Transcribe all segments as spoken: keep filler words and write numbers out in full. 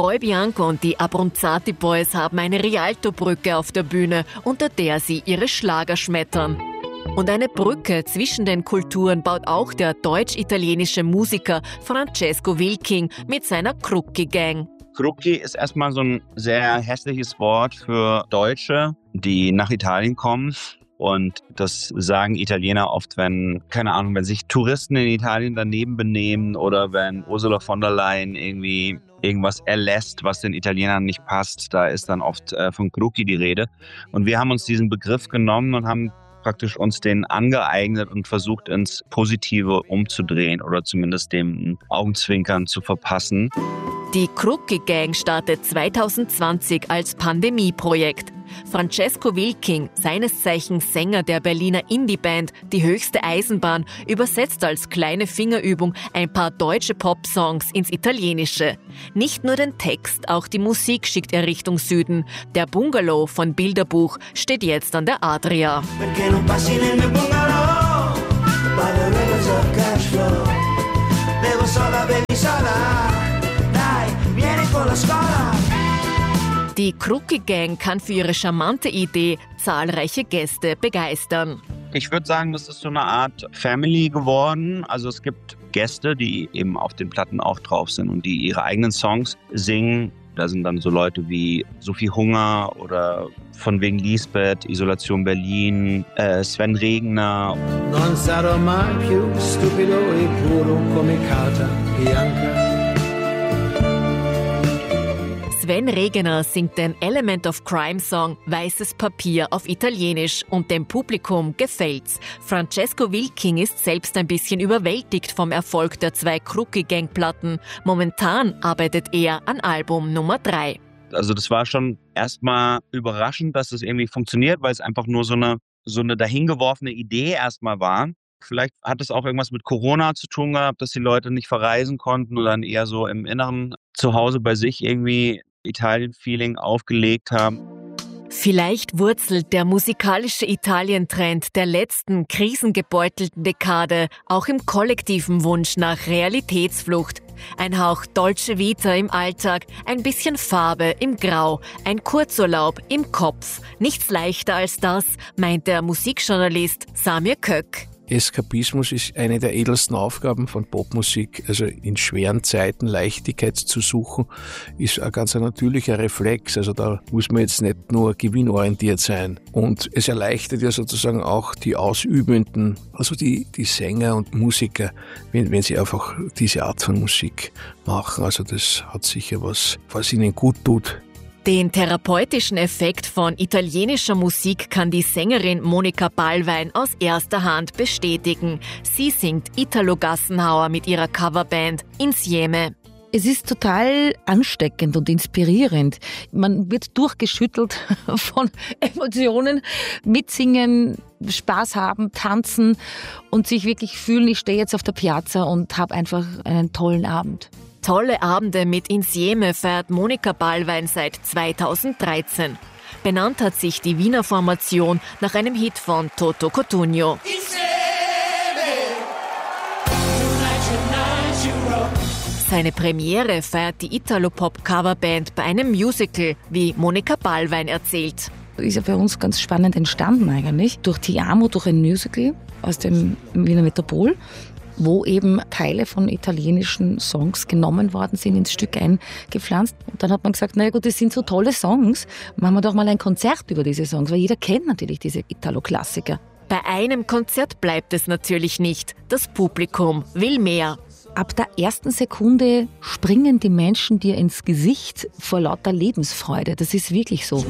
Roy Bianco und die Abronzati Boys haben eine Rialto-Brücke auf der Bühne, unter der sie ihre Schlager schmettern. Und eine Brücke zwischen den Kulturen baut auch der deutsch-italienische Musiker Francesco Wilking mit seiner Crucchi Gang. Crucchi ist erstmal so ein sehr hässliches Wort für Deutsche, die nach Italien kommen. Und das sagen Italiener oft, wenn, keine Ahnung, wenn sich Touristen in Italien daneben benehmen oder wenn Ursula von der Leyen irgendwie irgendwas erlässt, was den Italienern nicht passt, da ist dann oft äh, von Crucchi die Rede. Und wir haben uns diesen Begriff genommen und haben praktisch uns den angeeignet und versucht, ins Positive umzudrehen oder zumindest dem Augenzwinkern zu verpassen. Die Crucchi Gang startet zwanzig zwanzig als Pandemieprojekt. Francesco Wilking, seines Zeichens Sänger der Berliner Indie-Band Die höchste Eisenbahn, übersetzt als kleine Fingerübung ein paar deutsche Pop-Songs ins Italienische. Nicht nur den Text, auch die Musik schickt er Richtung Süden. Der Bungalow von Bilderbuch steht jetzt an der Adria. Die Crucchi Gang kann für ihre charmante Idee zahlreiche Gäste begeistern. Ich würde sagen, das ist so eine Art Family geworden. Also es gibt Gäste, die eben auf den Platten auch drauf sind und die ihre eigenen Songs singen. Da sind dann so Leute wie Sophie Hunger oder von wegen Lisbeth, Isolation Berlin, äh, Sven Regner. Non sarò mai più stupido e puro come Carta Bianca. Sven Regner singt den Element of Crime Song Weißes Papier auf Italienisch und dem Publikum gefällt's. Francesco Wilking ist selbst ein bisschen überwältigt vom Erfolg der zwei Crucchi Gang Platten. Momentan arbeitet er an Album Nummer drei. Also das war schon erstmal überraschend, dass es irgendwie funktioniert, weil es einfach nur so eine, so eine dahingeworfene Idee erstmal war. Vielleicht hat es auch irgendwas mit Corona zu tun gehabt, dass die Leute nicht verreisen konnten und dann eher so im Inneren zu Hause bei sich irgendwie Italien-Feeling aufgelegt haben. Vielleicht wurzelt der musikalische Italien-Trend der letzten krisengebeutelten Dekade auch im kollektiven Wunsch nach Realitätsflucht. Ein Hauch Dolce Vita im Alltag, ein bisschen Farbe im Grau, ein Kurzurlaub im Kopf. Nichts leichter als das, meint der Musikjournalist Samir Kök. Eskapismus ist eine der edelsten Aufgaben von Popmusik. Also in schweren Zeiten Leichtigkeit zu suchen, ist ein ganz natürlicher Reflex. Also da muss man jetzt nicht nur gewinnorientiert sein. Und es erleichtert ja sozusagen auch die Ausübenden, also die, die Sänger und Musiker, wenn, wenn sie einfach diese Art von Musik machen. Also das hat sicher was, was ihnen gut tut. Den therapeutischen Effekt von italienischer Musik kann die Sängerin Monika Ballwein aus erster Hand bestätigen. Sie singt Italo Gassenhauer mit ihrer Coverband Insieme. Es ist total ansteckend und inspirierend. Man wird durchgeschüttelt von Emotionen, mitsingen, Spaß haben, tanzen und sich wirklich fühlen, ich stehe jetzt auf der Piazza und habe einfach einen tollen Abend. Tolle Abende mit Insieme feiert Monika Ballwein seit zweitausenddreizehn. Benannt hat sich die Wiener Formation nach einem Hit von Toto Cutugno. Seine Premiere feiert die Italo-Pop-Coverband bei einem Musical, wie Monika Ballwein erzählt. Ist ja für uns ganz spannend entstanden eigentlich. Durch Ti Amo, durch ein Musical aus dem Wiener Metropol, wo eben Teile von italienischen Songs genommen worden sind, ins Stück eingepflanzt. Und dann hat man gesagt, naja gut, das sind so tolle Songs, machen wir doch mal ein Konzert über diese Songs, weil jeder kennt natürlich diese Italo-Klassiker. Bei einem Konzert bleibt es natürlich nicht. Das Publikum will mehr. Ab der ersten Sekunde springen die Menschen dir ins Gesicht vor lauter Lebensfreude. Das ist wirklich so.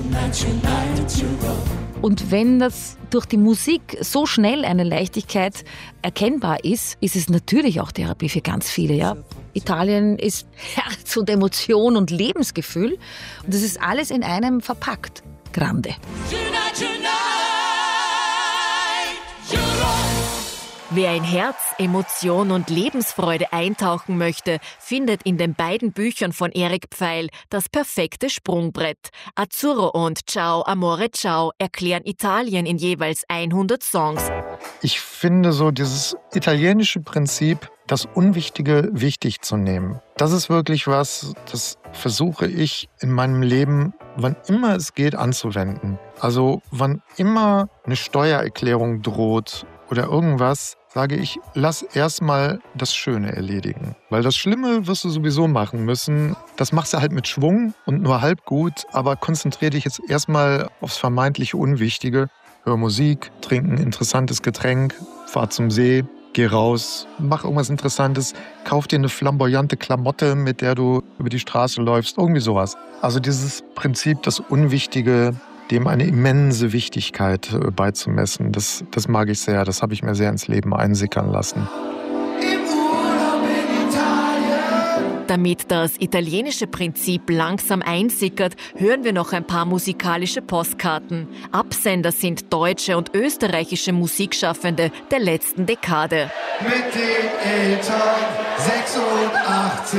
Und wenn das durch die Musik so schnell eine Leichtigkeit erkennbar ist, ist es natürlich auch Therapie für ganz viele. Ja? Italien ist Herz und Emotion und Lebensgefühl. Und das ist alles in einem verpackt. Grande. Wer in Herz, Emotion und Lebensfreude eintauchen möchte, findet in den beiden Büchern von Eric Pfeil das perfekte Sprungbrett. Azzurro und Ciao Amore Ciao erklären Italien in jeweils hundert Songs. Ich finde so dieses italienische Prinzip, das Unwichtige wichtig zu nehmen. Das ist wirklich was, das versuche ich in meinem Leben, wann immer es geht, anzuwenden. Also wann immer eine Steuererklärung droht oder irgendwas, sage ich, lass erstmal das Schöne erledigen. Weil das Schlimme wirst du sowieso machen müssen. Das machst du halt mit Schwung und nur halb gut, aber konzentriere dich jetzt erstmal aufs vermeintliche Unwichtige. Hör Musik, trink ein interessantes Getränk, fahr zum See, geh raus, mach irgendwas Interessantes, kauf dir eine flamboyante Klamotte, mit der du über die Straße läufst, irgendwie sowas. Also dieses Prinzip, das Unwichtige, dem eine immense Wichtigkeit beizumessen, das, das mag ich sehr, das habe ich mir sehr ins Leben einsickern lassen. Damit das italienische Prinzip langsam einsickert, hören wir noch ein paar musikalische Postkarten. Absender sind deutsche und österreichische Musikschaffende der letzten Dekade. Mit den Eltern sechsundachtzig